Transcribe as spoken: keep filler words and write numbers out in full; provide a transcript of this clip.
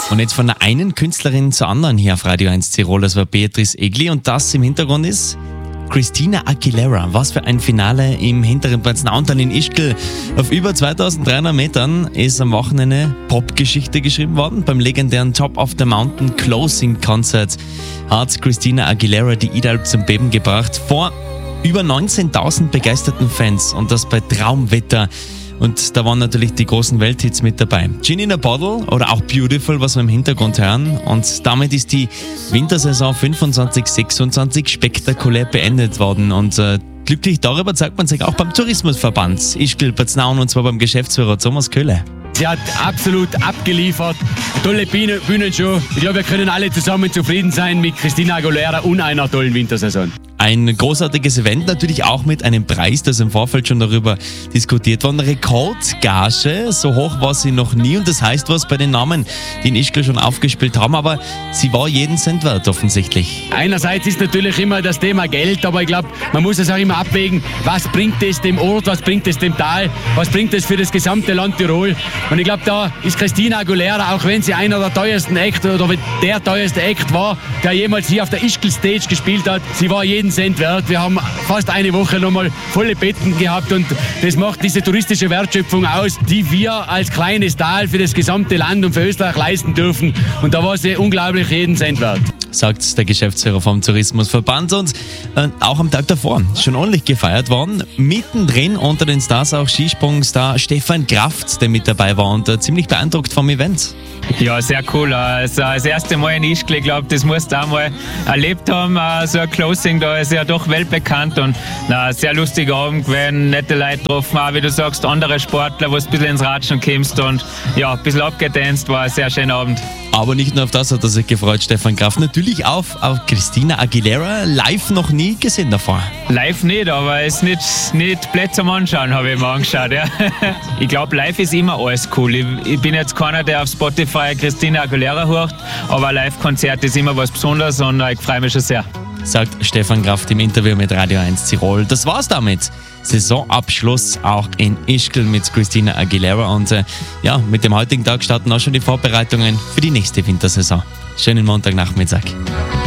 Und jetzt von der einen Künstlerin zur anderen hier auf Radio eins Tirol, das war Beatrice Egli und das im Hintergrund ist Christina Aguilera. Was für ein Finale im hinteren Platznauntal in Ischgl. Auf über zweitausenddreihundert Metern ist am Wochenende Popgeschichte geschrieben worden. Beim legendären Top of the Mountain Closing Concert hat Christina Aguilera die Idalb zum Beben gebracht. Vor über neunzehntausend begeisterten Fans und das bei Traumwetter. Und da waren natürlich die großen Welthits mit dabei. Gin in a Bottle oder auch Beautiful, was wir im Hintergrund hören. Und damit ist die Wintersaison fünfundzwanzig sechsundzwanzig spektakulär beendet worden. Und äh, glücklich darüber zeigt man sich auch beim Tourismusverband Ischgl-Paznaun und zwar beim Geschäftsführer Thomas Köhler. Sie hat absolut abgeliefert. Tolle Bühne, Bühnenshow. Ich glaube, wir können alle zusammen zufrieden sein mit Christina Aguilera und einer tollen Wintersaison. Ein großartiges Event, natürlich auch mit einem Preis, das im Vorfeld schon darüber diskutiert wurde. Rekordgage, so hoch war sie noch nie und das heißt was bei den Namen, die in Ischgl schon aufgespielt haben, aber sie war jeden Cent wert offensichtlich. Einerseits ist natürlich immer das Thema Geld, aber ich glaube, man muss es auch immer abwägen, was bringt es dem Ort, was bringt es dem Tal, was bringt es für das gesamte Land Tirol. Und ich glaube, da ist Christina Aguilera, auch wenn sie einer der teuersten Act oder der teuerste Act war, der jemals hier auf der Ischgl Stage gespielt hat, sie war jeden Cent wert. Wir haben fast eine Woche nochmal volle Betten gehabt und das macht diese touristische Wertschöpfung aus, die wir als kleines Tal für das gesamte Land und für Österreich leisten dürfen. Und da war sie unglaublich jeden Cent wert. Sagt der Geschäftsführer vom Tourismusverband und äh, auch am Tag davor schon ordentlich gefeiert worden. Mittendrin unter den Stars auch Skisprungstar Stefan Kraft, der mit dabei war und äh, ziemlich beeindruckt vom Event. Ja, sehr cool. Also das erste Mal in Ischgl, ich glaube, das musst du auch mal erlebt haben. So ein Closing, da ist ja doch weltbekannt und na, sehr lustiger Abend gewesen, nette Leute getroffen, auch wie du sagst, andere Sportler, wo du ein bisschen ins Ratschen kommst und ja, ein bisschen abgedanzt, war ein sehr schöner Abend. Aber nicht nur auf das hat er sich gefreut, Stefan Kraft. Natürlich auf, auf Christina Aguilera, live noch nie gesehen davor. Live nicht, aber es ist nicht, nicht blöd zum Anschauen, habe ich mir angeschaut. Ja. Ich glaube, live ist immer alles cool. Ich, ich bin jetzt keiner, der auf Spotify Christina Aguilera hört, aber Live-Konzert ist immer was Besonderes und ich freue mich schon sehr. Sagt Stefan Kraft im Interview mit Radio eins Tirol. Das war's damit. Saisonabschluss auch in Ischgl mit Christina Aguilera und äh, ja, mit dem heutigen Tag starten auch schon die Vorbereitungen für die nächste Wintersaison. Schönen Montagnachmittag.